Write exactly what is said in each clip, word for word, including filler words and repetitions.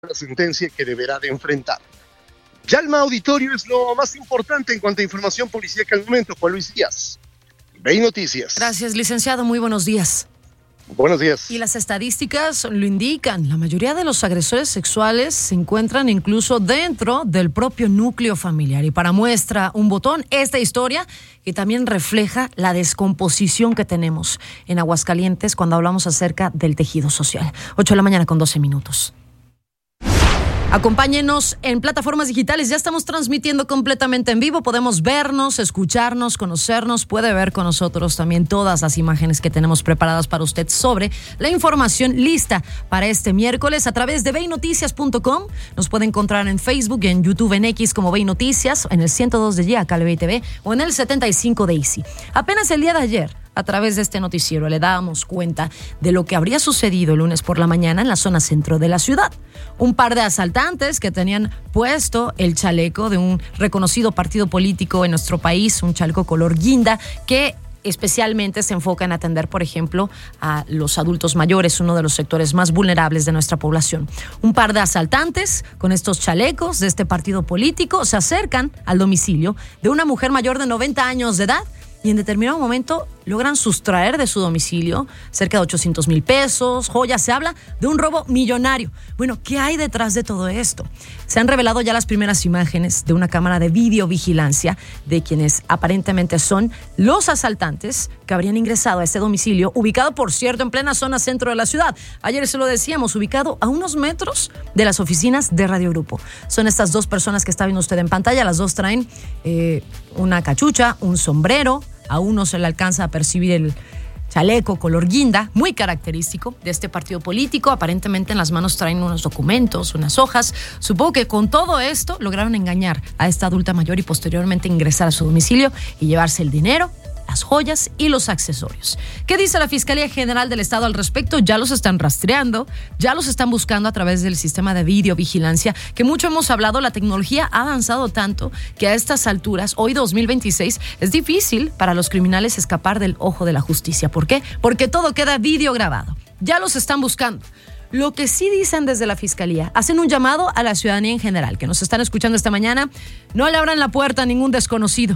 la sentencia que deberá de enfrentar. Yalma Auditorio es lo más importante en cuanto a información policíaca al momento. Juan Luis Díaz, V I Noticias. Gracias, licenciado. Muy buenos días. Buenos días. Y las estadísticas lo indican. La mayoría de los agresores sexuales se encuentran incluso dentro del propio núcleo familiar. Y para muestra un botón, esta historia que también refleja la descomposición que tenemos en Aguascalientes cuando hablamos acerca del tejido social. ocho de la mañana con doce minutos. Acompáñenos en plataformas digitales, ya estamos transmitiendo completamente en vivo, podemos vernos, escucharnos, conocernos, puede ver con nosotros también todas las imágenes que tenemos preparadas para usted sobre la información lista para este miércoles a través de veinoticias punto com. Nos puede encontrar en Facebook y en YouTube en X como Vei Noticias, en el ciento dos de G, Cable T V o en el setenta y cinco de Easy. Apenas el día de ayer, a través de este noticiero le dábamos cuenta de lo que habría sucedido el lunes por la mañana en la zona centro de la ciudad. Un par de asaltantes que tenían puesto el chaleco de un reconocido partido político en nuestro país, un chaleco color guinda, que especialmente se enfoca en atender, por ejemplo, a los adultos mayores, uno de los sectores más vulnerables de nuestra población. Un par de asaltantes con estos chalecos de este partido político se acercan al domicilio de una mujer mayor de noventa años de edad y en determinado momento logran sustraer de su domicilio cerca de ochocientos mil pesos, joyas. Se habla de un robo millonario. Bueno, ¿qué hay detrás de todo esto? Se han revelado ya las primeras imágenes de una cámara de videovigilancia de quienes aparentemente son los asaltantes que habrían ingresado a este domicilio, ubicado, por cierto, en plena zona centro de la ciudad. Ayer se lo decíamos, ubicado a unos metros de las oficinas de Radio Grupo. Son estas dos personas que está viendo usted en pantalla. Las dos traen eh, una cachucha, un sombrero. A uno se le alcanza a percibir el chaleco color guinda, muy característico de este partido político. Aparentemente en las manos traen unos documentos, unas hojas. Supongo que con todo esto lograron engañar a esta adulta mayor y posteriormente ingresar a su domicilio y llevarse el dinero, las joyas y los accesorios. ¿Qué dice la Fiscalía General del Estado al respecto? Ya los están rastreando, ya los están buscando a través del sistema de videovigilancia, que mucho hemos hablado. La tecnología ha avanzado tanto que a estas alturas, hoy dos mil veintiséis, es difícil para los criminales escapar del ojo de la justicia. ¿Por qué? Porque todo queda videograbado. Ya los están buscando. Lo que sí dicen desde la Fiscalía, hacen un llamado a la ciudadanía en general, que nos están escuchando esta mañana: no le abran la puerta a ningún desconocido.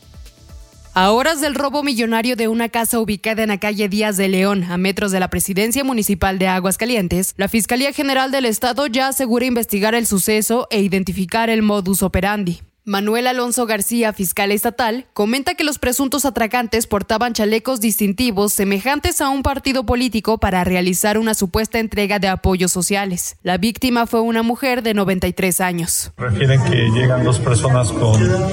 A horas del robo millonario de una casa ubicada en la calle Díaz de León, a metros de la Presidencia Municipal de Aguascalientes, la Fiscalía General del Estado ya asegura investigar el suceso e identificar el modus operandi. Manuel Alonso García, fiscal estatal, comenta que los presuntos atracantes portaban chalecos distintivos semejantes a un partido político para realizar una supuesta entrega de apoyos sociales. La víctima fue una mujer de noventa y tres años. Refieren que llegan dos personas con,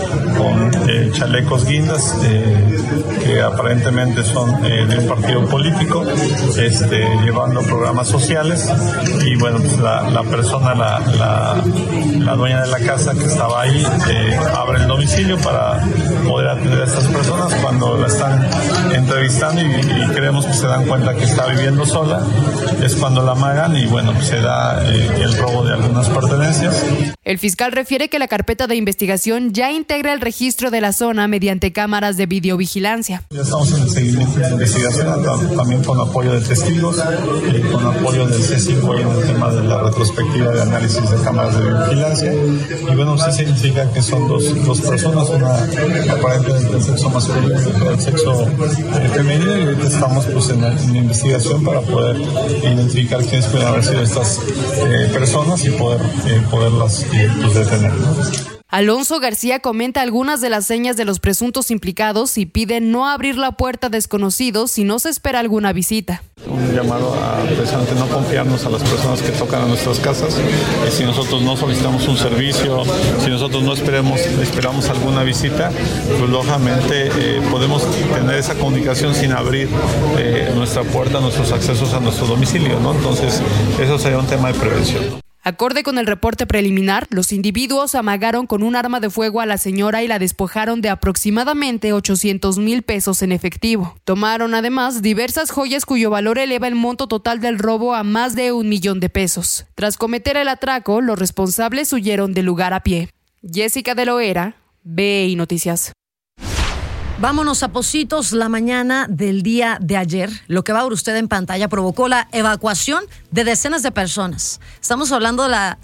con eh, chalecos guindas, eh, que aparentemente son eh, de un partido político, este, llevando programas sociales. Y bueno, pues la, la persona, la, la, la dueña de la casa que estaba ahí, eh, abre el domicilio para poder atender a estas personas. Cuando la están entrevistando y, y creemos que se dan cuenta que está viviendo sola, es cuando la amagan y bueno, pues se da eh, el robo de algunas pertenencias. El fiscal refiere que la carpeta de investigación ya integra el registro de la zona mediante cámaras de videovigilancia. Ya estamos en el seguimiento de la investigación, también con apoyo de testigos, eh, con apoyo del C cinco en el tema de la retrospectiva de análisis de cámaras de videovigilancia. Y bueno, sí significa que son dos, dos personas, una aparentemente del sexo masculino y otra del sexo eh, femenino, y ahorita estamos pues en la, en la investigación para poder identificar quiénes pueden haber sido estas eh, personas y poder eh, poderlas eh, pues, detener, ¿no? Alonso García comenta algunas de las señas de los presuntos implicados y pide no abrir la puerta a desconocidos si no se espera alguna visita. Un llamado a precisamente no confiarnos a las personas que tocan a nuestras casas. Y si nosotros no solicitamos un servicio, si nosotros no esperemos, esperamos alguna visita, pues lógicamente eh, podemos tener esa comunicación sin abrir eh, nuestra puerta, nuestros accesos a nuestro domicilio, ¿no? Entonces, eso sería un tema de prevención. Acorde con el reporte preliminar, los individuos amagaron con un arma de fuego a la señora y la despojaron de aproximadamente ochocientos mil pesos en efectivo. Tomaron además diversas joyas cuyo valor eleva el monto total del robo a más de un millón de pesos. Tras cometer el atraco, los responsables huyeron del lugar a pie. Jessica de Loera, V I Noticias. Vámonos a Pocitos. La mañana del día de ayer, lo que va a ver usted en pantalla provocó la evacuación de decenas de personas. Estamos hablando de la